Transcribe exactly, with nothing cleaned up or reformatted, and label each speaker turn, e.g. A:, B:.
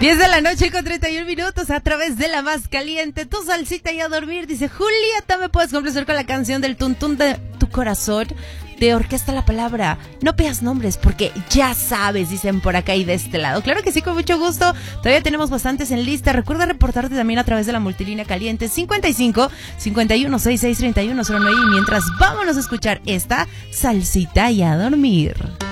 A: diez de la noche con treinta y un minutos a través de la más caliente. Tu salsita y a dormir. Dice Julieta, ¿me puedes complacer con la canción del tuntún de tu corazón? De Orquesta La Palabra. No pidas nombres porque ya sabes, dicen por acá y de este lado. Claro que sí, con mucho gusto. Todavía tenemos bastantes en lista. Recuerda reportarte también a través de la multilínea caliente cincuenta y cinco, cincuenta y uno, sesenta y seis, treinta y uno cero nueve. Y mientras vámonos a escuchar esta salsita y a dormir.